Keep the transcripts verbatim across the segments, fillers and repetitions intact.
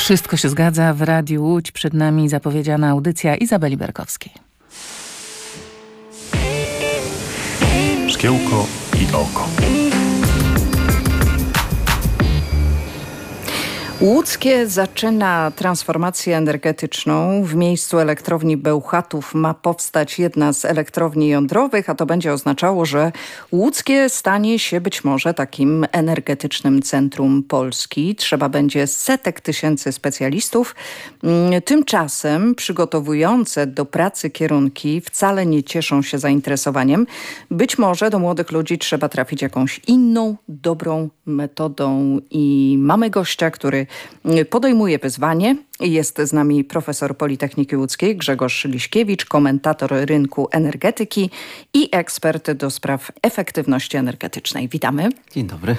Wszystko się zgadza w Radiu Łódź. Przed nami zapowiedziana audycja Izabeli Berkowskiej. Szkiełko i oko. Łódzkie zaczyna transformację energetyczną. W miejscu elektrowni Bełchatów ma powstać jedna z elektrowni jądrowych, a to będzie oznaczało, że Łódzkie stanie się być może takim energetycznym centrum Polski. Trzeba będzie setek tysięcy specjalistów. Tymczasem przygotowujące do pracy kierunki wcale nie cieszą się zainteresowaniem. Być może do młodych ludzi trzeba trafić jakąś inną, dobrą metodą i mamy gościa, który podejmuje wyzwanie. Jest z nami profesor Politechniki Łódzkiej Grzegorz Liśkiewicz, komentator rynku energetyki i ekspert do spraw efektywności energetycznej. Witamy. Dzień dobry.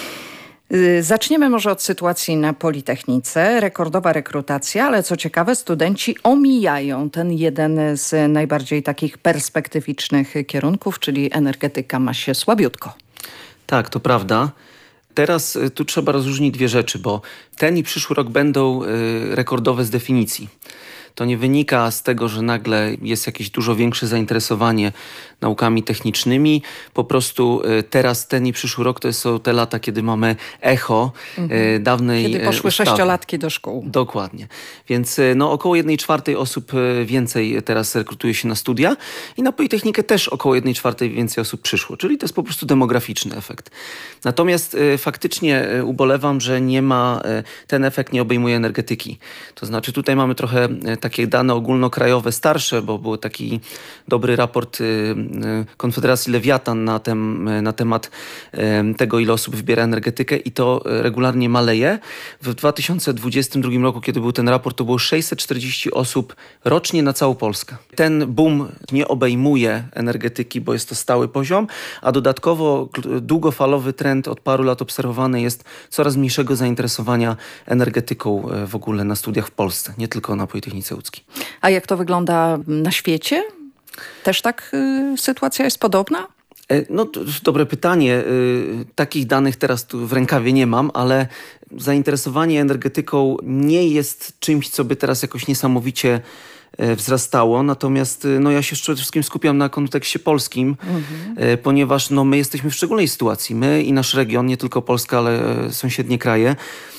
Zaczniemy może od sytuacji na Politechnice. Rekordowa rekrutacja, ale co ciekawe, studenci omijają ten jeden z najbardziej takich perspektywicznych kierunków, czyli energetyka ma się słabiutko. Tak, to prawda. Teraz y, tu trzeba rozróżnić dwie rzeczy, bo ten i przyszły rok będą y, rekordowe z definicji. To nie wynika z tego, że nagle jest jakieś dużo większe zainteresowanie naukami technicznymi. Po prostu y, teraz ten i przyszły rok to są te lata, kiedy mamy echo mhm. y, dawnej Kiedy poszły ustawy. sześciolatki do szkół. Dokładnie. Więc y, no, około jednej czwartej osób y, więcej teraz rekrutuje się na studia i na Politechnikę też około jednej czwartej więcej osób przyszło. Czyli to jest po prostu demograficzny efekt. Natomiast y, faktycznie y, ubolewam, że nie ma, y, ten efekt nie obejmuje energetyki. To znaczy tutaj mamy trochę y, takie dane ogólnokrajowe starsze, bo był taki dobry raport y, y, Konfederacji Lewiatan na, tem, y, na temat y, tego, ile osób wybiera energetykę i to y, regularnie maleje. W dwa tysiące dwudziestym drugim roku, kiedy był ten raport, to było sześćset czterdzieści osób rocznie na całą Polskę. Ten boom nie obejmuje energetyki, bo jest to stały poziom, a dodatkowo długofalowy trend od paru lat obserwowany jest coraz mniejszego zainteresowania energetyką w ogóle na studiach w Polsce, nie tylko na Politechnice Łódzkiej. A jak to wygląda na świecie? Też tak y, sytuacja jest podobna? No to dobre pytanie. Takich danych teraz tu w rękawie nie mam, ale zainteresowanie energetyką nie jest czymś, co by teraz jakoś niesamowicie wzrastało. Natomiast no, ja się przede wszystkim skupiam na kontekście polskim, mhm. ponieważ no, my jesteśmy w szczególnej sytuacji. My i nasz region, nie tylko Polska, ale sąsiednie kraje,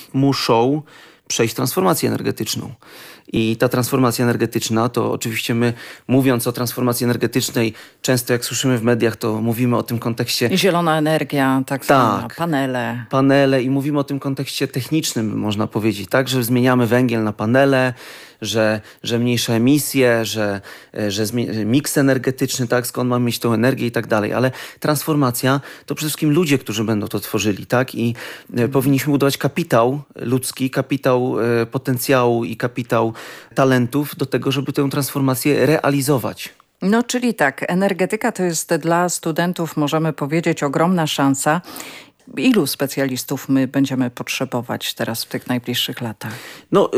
muszą przejść transformację energetyczną. I ta transformacja energetyczna, to oczywiście my mówiąc o transformacji energetycznej, często jak słyszymy w mediach, to mówimy o tym kontekście... Zielona energia, tak, tak panele. Panele i mówimy o tym kontekście technicznym, można powiedzieć, tak, że zmieniamy węgiel na panele, że, że mniejsze emisje, że, że miks energetyczny, tak, skąd mamy mieć tą energię i tak dalej. Ale transformacja to przede wszystkim ludzie, którzy będą to tworzyli, tak, i hmm. powinniśmy budować kapitał ludzki, kapitał e, potencjału i kapitał talentów do tego, żeby tę transformację realizować. No, czyli tak, energetyka to jest dla studentów, możemy powiedzieć, ogromna szansa. Ilu specjalistów my będziemy potrzebować teraz w tych najbliższych latach? No,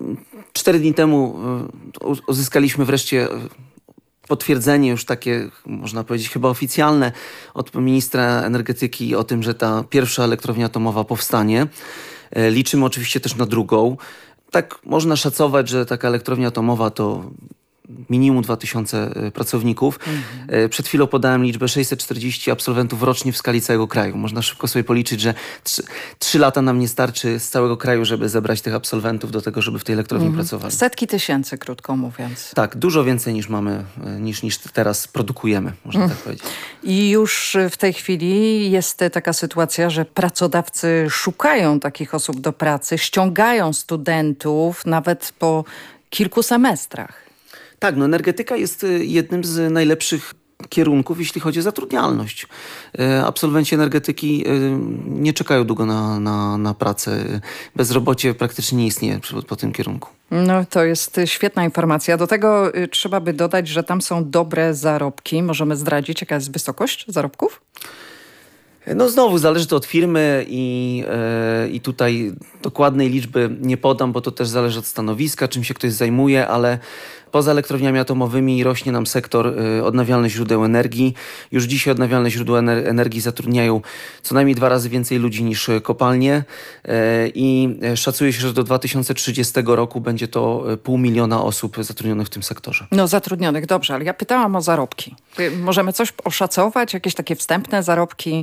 cztery dni temu uzyskaliśmy wreszcie potwierdzenie już takie, można powiedzieć, chyba oficjalne od ministra energetyki o tym, że ta pierwsza elektrownia atomowa powstanie. Liczymy oczywiście też na drugą. Tak można szacować, że taka elektrownia atomowa to minimum dwa tysiące pracowników. Mhm. Przed chwilą podałem liczbę sześćset czterdzieści absolwentów rocznie w skali całego kraju. Można szybko sobie policzyć, że trzy lata nam nie starczy z całego kraju, żeby zebrać tych absolwentów do tego, żeby w tej elektrowni mhm. pracowali. Setki tysięcy, krótko mówiąc. Tak, dużo więcej niż mamy, niż, niż teraz produkujemy, można mhm. tak powiedzieć. I już w tej chwili jest taka sytuacja, że pracodawcy szukają takich osób do pracy, ściągają studentów nawet po kilku semestrach. Tak, no energetyka jest jednym z najlepszych kierunków, jeśli chodzi o zatrudnialność. Absolwenci energetyki nie czekają długo na, na, na pracę. Bezrobocie praktycznie nie istnieje po, po tym kierunku. No to jest świetna informacja. Do tego trzeba by dodać, że tam są dobre zarobki. Możemy zdradzić, jaka jest wysokość zarobków? No znowu zależy to od firmy i, yy, i tutaj dokładnej liczby nie podam, bo to też zależy od stanowiska, czym się ktoś zajmuje, ale Poza elektrowniami atomowymi rośnie nam sektor y, odnawialnych źródeł energii. Już dzisiaj odnawialne źródła ener- energii zatrudniają co najmniej dwa razy więcej ludzi niż y, kopalnie y, i y, szacuje się, że do dwa tysiące trzydziestego roku będzie to y, pół miliona osób zatrudnionych w tym sektorze. No zatrudnionych, dobrze, ale ja pytałam o zarobki. Możemy coś oszacować? Jakieś takie wstępne zarobki?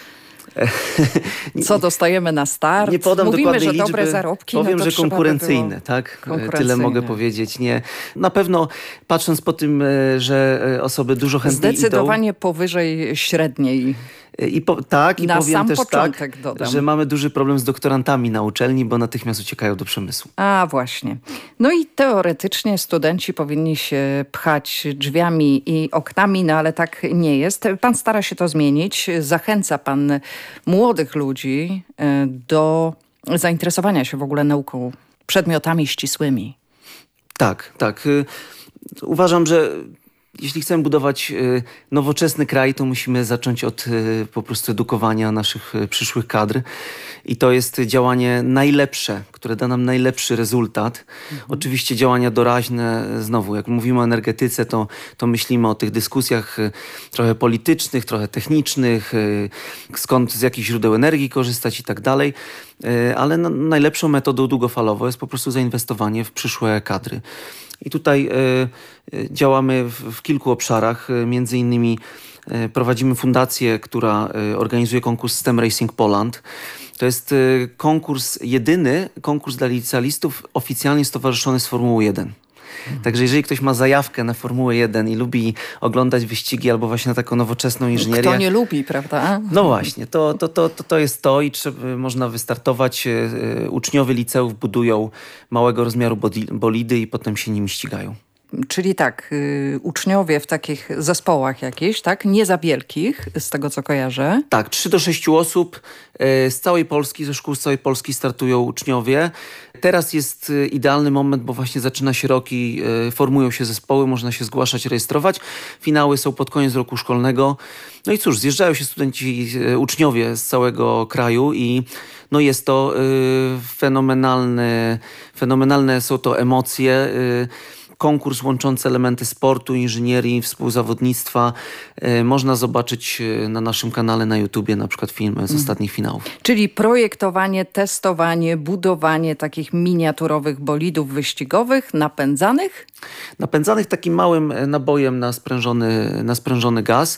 Co dostajemy na start? Nie podam Mówimy, dokładnej że liczby. dobre zarobki. Powiem, no to że konkurencyjne, było... tak? konkurencyjne. Tyle mogę powiedzieć. Nie. Na pewno patrząc po tym, że osoby dużo chętniej Zdecydowanie idą, powyżej średniej. I po, tak, i Na powiem sam też początek tak, dodam. że mamy duży problem z doktorantami na uczelni, bo natychmiast uciekają do przemysłu. A właśnie. No i teoretycznie studenci powinni się pchać drzwiami i oknami, no ale tak nie jest. Pan stara się to zmienić. Zachęca pan młodych ludzi e, do zainteresowania się w ogóle nauką, przedmiotami ścisłymi. Tak, tak. Y, Uważam, że jeśli chcemy budować y, nowoczesny kraj, to musimy zacząć od y, po prostu edukowania naszych y, przyszłych kadr. I to jest działanie najlepsze, które da nam najlepszy rezultat. Mhm. Oczywiście działania doraźne, znowu jak mówimy o energetyce, to, to myślimy o tych dyskusjach y, trochę politycznych, trochę technicznych, y, skąd, z jakich źródeł energii korzystać i tak dalej. Y, ale no, najlepszą metodą długofalowo jest po prostu zainwestowanie w przyszłe kadry. I tutaj y, y, działamy w, w kilku obszarach, y, między innymi y, prowadzimy fundację, która y, organizuje konkurs STEM Racing Poland. To jest y, konkurs, jedyny konkurs dla licealistów oficjalnie stowarzyszony z Formułą jeden. Hmm. Także jeżeli ktoś ma zajawkę na Formułę jeden i lubi oglądać wyścigi albo właśnie na taką nowoczesną inżynierię. Kto nie lubi, prawda? No właśnie, to, to, to, to, to jest to i trzeba, można wystartować. Y, uczniowie liceów budują małego rozmiaru bolidy i potem się nimi ścigają. Czyli tak, y, uczniowie w takich zespołach jakichś, tak? Nie za wielkich, z tego co kojarzę. Tak, trzy do sześciu osób y, z całej Polski, ze szkół z całej Polski startują uczniowie. Teraz jest y, idealny moment, bo właśnie zaczyna się rok i y, formują się zespoły, można się zgłaszać, rejestrować. Finały są pod koniec roku szkolnego. No i cóż, zjeżdżają się studenci, y, uczniowie z całego kraju i no jest to y, fenomenalne, fenomenalne są to emocje. Y, Konkurs łączący elementy sportu, inżynierii, współzawodnictwa. E, można zobaczyć na naszym kanale na YouTubie na przykład filmy z mm. ostatnich finałów. Czyli projektowanie, testowanie, budowanie takich miniaturowych bolidów wyścigowych, napędzanych? Napędzanych takim małym nabojem na sprężony, na sprężony gaz.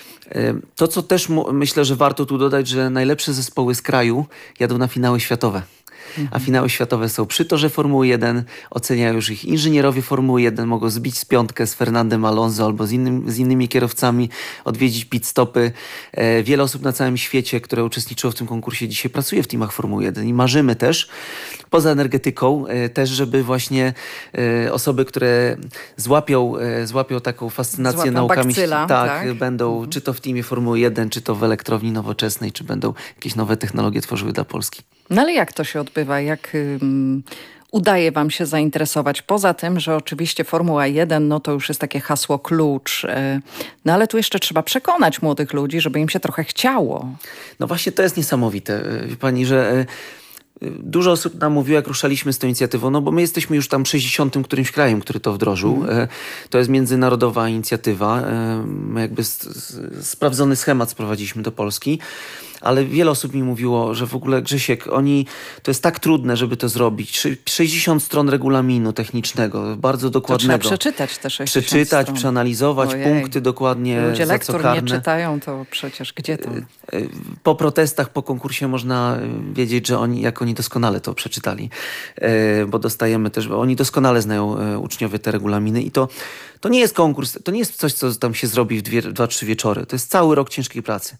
E, to, co też myślę, że warto tu dodać, że najlepsze zespoły z kraju jadą na finały światowe. A finały światowe są przy torze Formuły jeden, oceniają już ich inżynierowie Formuły jeden, mogą zbić z piątkę z Fernandem Alonso albo z, innym, z innymi kierowcami, odwiedzić pit stopy. E, wiele osób na całym świecie, które uczestniczyło w tym konkursie, dzisiaj pracuje w teamach Formuły jeden i marzymy też, poza energetyką, e, też żeby właśnie e, osoby, które złapią, e, złapią taką fascynację Złapią naukami, bakcyla, tak, tak, będą mhm. czy to w teamie Formuły jeden, czy to w elektrowni nowoczesnej, czy będą jakieś nowe technologie tworzyły dla Polski. No ale jak to się odbywa? Jak um, udaje wam się zainteresować? Poza tym, że oczywiście Formuła jeden, no to już jest takie hasło klucz. E, no ale tu jeszcze trzeba przekonać młodych ludzi, żeby im się trochę chciało. No właśnie to jest niesamowite, wie pani, że e, dużo osób nam mówiło, jak ruszaliśmy z tą inicjatywą, no bo my jesteśmy już tam sześćdziesiątym którymś krajem, który to wdrożył. Mm. To jest międzynarodowa inicjatywa. My jakby sprawdzony schemat sprowadziliśmy do Polski. Ale wiele osób mi mówiło, że w ogóle Grzesiek, oni, to jest tak trudne, żeby to zrobić. sześćdziesiąt stron regulaminu technicznego, bardzo dokładnego. To trzeba przeczytać te sześćdziesiąt Przeczytać, stron. przeanalizować, Ojej. punkty dokładnie, ludzie za co lektur karne. nie czytają, to przecież gdzie to? Po protestach, po konkursie można wiedzieć, że oni, jak oni doskonale to przeczytali. Bo dostajemy też, bo oni doskonale znają uczniowie te regulaminy i to, to nie jest konkurs, to nie jest coś, co tam się zrobi w dwie, dwa, trzy wieczory. To jest cały rok ciężkiej pracy.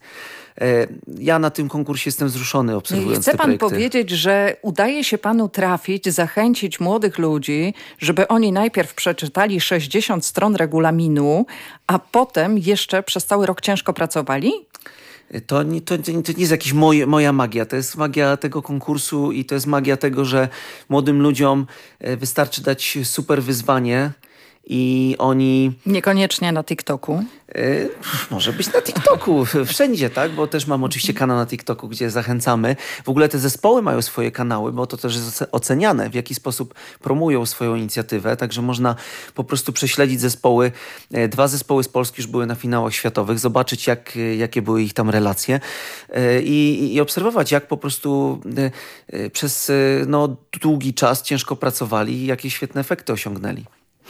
Ja na tym konkursie jestem wzruszony, obserwując Chce te pan projekty. powiedzieć, że udaje się panu trafić, zachęcić młodych ludzi, żeby oni najpierw przeczytali sześćdziesiąt stron regulaminu, a potem jeszcze przez cały rok ciężko pracowali? To nie, to, to nie jest jakaś moje, moja magia, to jest magia tego konkursu i to jest magia tego, że młodym ludziom wystarczy dać super wyzwanie i oni... Niekoniecznie na TikToku. Yy, może być na TikToku, wszędzie, tak? Bo też mam oczywiście kanał na TikToku, gdzie zachęcamy. W ogóle te zespoły mają swoje kanały, bo to też jest oceniane, w jaki sposób promują swoją inicjatywę. Także można po prostu prześledzić zespoły. Dwa zespoły z Polski już były na finałach światowych, zobaczyć jak, jakie były ich tam relacje yy, i, i obserwować, jak po prostu yy, przez yy, no, długi czas ciężko pracowali i jakie świetne efekty osiągnęli.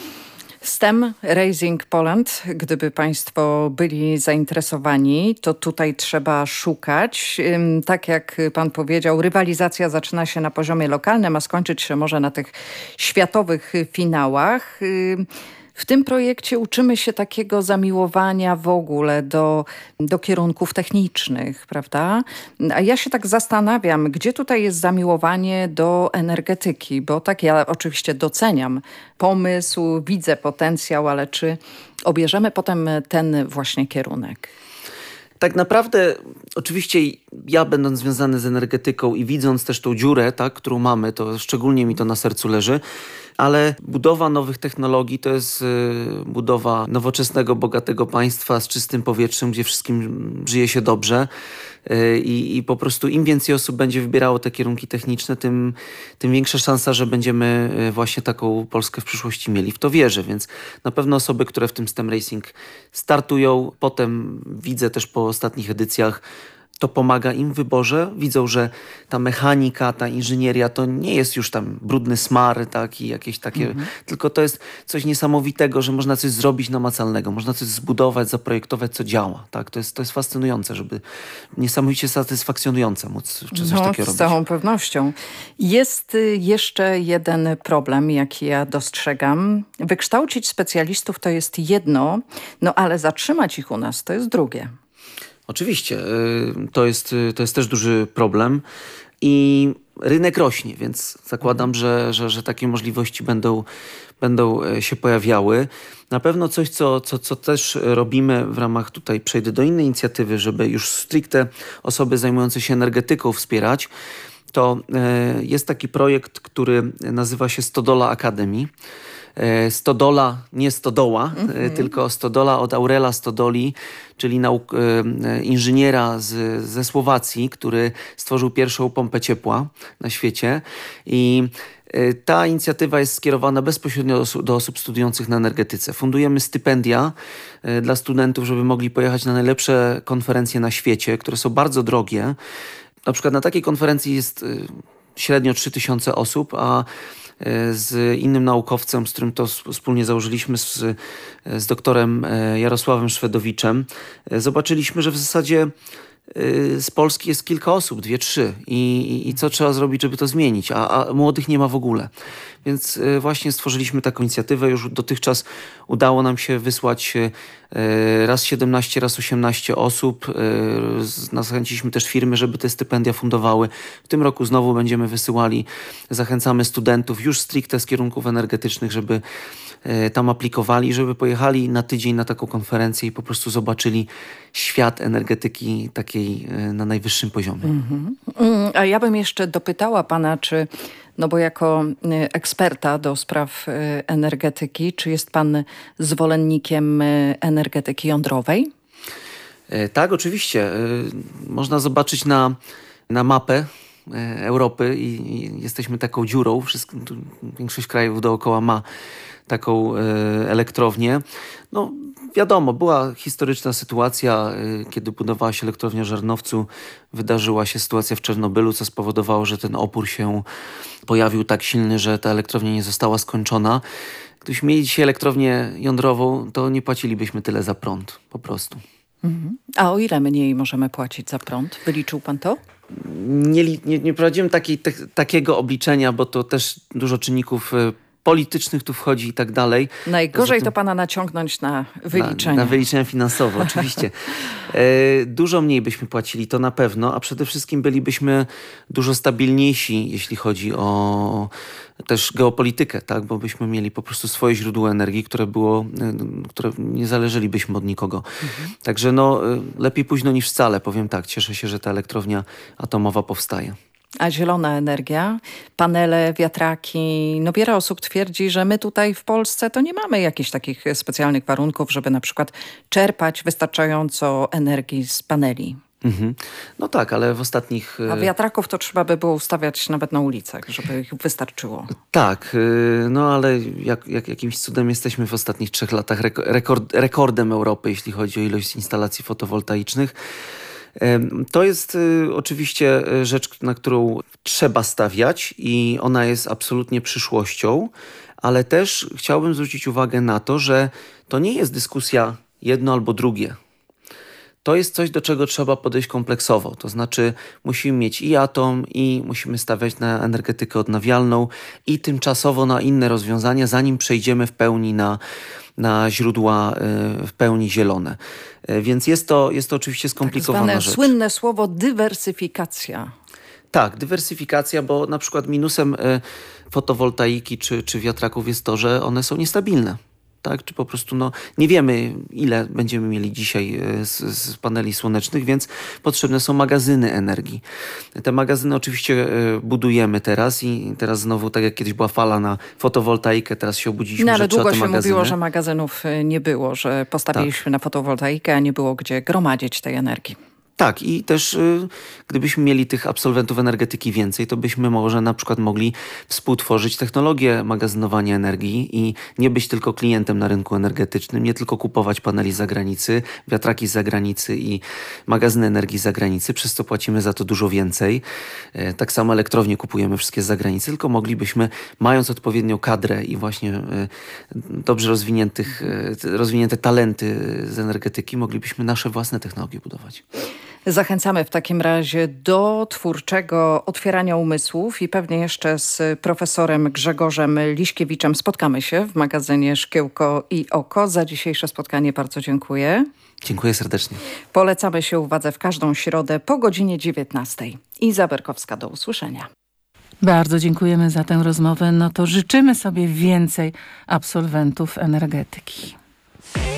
STEM Raising Poland, gdyby Państwo byli zainteresowani, to tutaj trzeba szukać. Ym, Tak jak Pan powiedział, rywalizacja zaczyna się na poziomie lokalnym, a skończyć się może na tych światowych finałach. Ym, W tym projekcie uczymy się takiego zamiłowania w ogóle do, do kierunków technicznych, prawda? A ja się tak zastanawiam, gdzie tutaj jest zamiłowanie do energetyki, bo tak ja oczywiście doceniam pomysł, widzę potencjał, ale czy obierzemy potem ten właśnie kierunek? Tak naprawdę, oczywiście ja będąc związany z energetyką i widząc też tą dziurę, tak, którą mamy, to szczególnie mi to na sercu leży, ale budowa nowych technologii to jest y, budowa nowoczesnego, bogatego państwa z czystym powietrzem, gdzie wszystkim żyje się dobrze y, i po prostu im więcej osób będzie wybierało te kierunki techniczne, tym, tym większa szansa, że będziemy y, właśnie taką Polskę w przyszłości mieli. W to wierzę, więc na pewno osoby, które w tym STEM Racing startują, potem widzę też po ostatnich edycjach, to pomaga im w wyborze. Widzą, że ta mechanika, ta inżynieria to nie jest już tam brudny smar, tak, i jakieś takie, mhm. tylko to jest coś niesamowitego, że można coś zrobić namacalnego, można coś zbudować, zaprojektować, co działa. Tak? To jest, to jest fascynujące, żeby niesamowicie satysfakcjonujące móc czy coś no, takiego z robić. Z całą pewnością. Jest jeszcze jeden problem, jaki ja dostrzegam. Wykształcić specjalistów to jest jedno, no ale zatrzymać ich u nas to jest drugie. Oczywiście, to jest, to jest też duży problem i rynek rośnie, więc zakładam, że, że, że takie możliwości będą, będą się pojawiały. Na pewno coś, co, co, co też robimy w ramach, tutaj przejdę do innej inicjatywy, żeby już stricte osoby zajmujące się energetyką wspierać, to jest taki projekt, który nazywa się Stodola Academy. Stodola, nie stodoła, mm-hmm. tylko Stodola od Aurela Stodoli, czyli nauk- inżyniera z, ze Słowacji, który stworzył pierwszą pompę ciepła na świecie. I ta inicjatywa jest skierowana bezpośrednio do, do osób studiujących na energetyce. Fundujemy stypendia dla studentów, żeby mogli pojechać na najlepsze konferencje na świecie, które są bardzo drogie. Na przykład na takiej konferencji jest średnio trzy tysiące osób, a z innym naukowcem, z którym to wspólnie założyliśmy, z, z doktorem Jarosławem Szwedowiczem, zobaczyliśmy, że w zasadzie z Polski jest kilka osób, dwie, trzy. I, i co trzeba zrobić, żeby to zmienić? A, a młodych nie ma w ogóle. Więc właśnie stworzyliśmy taką inicjatywę. Już dotychczas udało nam się wysłać raz siedemnaście, raz osiemnaście osób. Zachęciliśmy też firmy, żeby te stypendia fundowały. W tym roku znowu będziemy wysyłali. Zachęcamy studentów już stricte z kierunków energetycznych, żeby tam aplikowali, żeby pojechali na tydzień na taką konferencję i po prostu zobaczyli świat energetyki takiej na najwyższym poziomie. Mm-hmm. A ja bym jeszcze dopytała pana, czy, no bo jako eksperta do spraw energetyki, czy jest pan zwolennikiem energetyki jądrowej? Tak, oczywiście. Można zobaczyć na, na mapę Europy i, i jesteśmy taką dziurą. Wszystko, większość krajów dookoła ma taką e, elektrownię. No wiadomo, była historyczna sytuacja, e, kiedy budowała się elektrownia w Żarnowcu. Wydarzyła się sytuacja w Czarnobylu, co spowodowało, że ten opór się pojawił tak silny, że ta elektrownia nie została skończona. Gdybyśmy mieli dzisiaj elektrownię jądrową, to nie płacilibyśmy tyle za prąd, po prostu. Mhm. A o ile mniej możemy płacić za prąd? Wyliczył pan to? Nie, nie, nie prowadziłem takiej, te, takiego obliczenia, bo to też dużo czynników politycznych tu wchodzi i tak dalej. Najgorzej to pana naciągnąć na wyliczenia. Na, na wyliczenia finansowe, oczywiście. E, dużo mniej byśmy płacili, to na pewno, a przede wszystkim bylibyśmy dużo stabilniejsi, jeśli chodzi o też geopolitykę, tak? Bo byśmy mieli po prostu swoje źródło energii, które było, które nie zależelibyśmy od nikogo. Mhm. Także no, lepiej późno niż wcale, powiem tak. Cieszę się, że ta elektrownia atomowa powstaje. A zielona energia, panele, wiatraki, no wiele osób twierdzi, że my tutaj w Polsce to nie mamy jakichś takich specjalnych warunków, żeby na przykład czerpać wystarczająco energii z paneli. Mhm. No tak, ale w ostatnich... A wiatraków to trzeba by było ustawiać nawet na ulicach, żeby ich wystarczyło. Tak, no ale jak, jak, jakimś cudem jesteśmy w ostatnich trzech latach rekord, rekordem Europy, jeśli chodzi o ilość instalacji fotowoltaicznych. To jest oczywiście rzecz, na którą trzeba stawiać i ona jest absolutnie przyszłością, ale też chciałbym zwrócić uwagę na to, że to nie jest dyskusja jedno albo drugie. To jest coś, do czego trzeba podejść kompleksowo. To znaczy musimy mieć i atom, i musimy stawiać na energetykę odnawialną i tymczasowo na inne rozwiązania, zanim przejdziemy w pełni na, na źródła w pełni zielone. Więc jest to, jest to oczywiście skomplikowana tak zwane rzecz. Słynne słowo dywersyfikacja. Tak, dywersyfikacja, bo na przykład minusem fotowoltaiki czy, czy wiatraków jest to, że one są niestabilne. Tak, czy po prostu no, nie wiemy, ile będziemy mieli dzisiaj z, z paneli słonecznych, więc potrzebne są magazyny energii. Te magazyny oczywiście budujemy teraz i teraz znowu, tak jak kiedyś była fala na fotowoltaikę, teraz się obudziliśmy, no, ale że trzeba długo te się magazyny. mówiło, że magazynów nie było, że postawiliśmy tak. na fotowoltaikę, a nie było gdzie gromadzić tej energii. Tak i też y, gdybyśmy mieli tych absolwentów energetyki więcej, to byśmy może na przykład mogli współtworzyć technologię magazynowania energii i nie być tylko klientem na rynku energetycznym, nie tylko kupować paneli z zagranicy, wiatraki z zagranicy i magazyny energii z zagranicy, przez co płacimy za to dużo więcej. Y, tak samo elektrownie kupujemy wszystkie z zagranicy, tylko moglibyśmy, mając odpowiednią kadrę i właśnie y, dobrze rozwiniętych, y, rozwinięte talenty z energetyki, moglibyśmy nasze własne technologie budować. Zachęcamy w takim razie do twórczego otwierania umysłów i pewnie jeszcze z profesorem Grzegorzem Liśkiewiczem spotkamy się w magazynie Szkiełko i Oko. Za dzisiejsze spotkanie bardzo dziękuję. Dziękuję serdecznie. Polecamy się uwadze w każdą środę po godzinie dziewiętnastej. Iza Berkowska, do usłyszenia. Bardzo dziękujemy za tę rozmowę. No to życzymy sobie więcej absolwentów energetyki.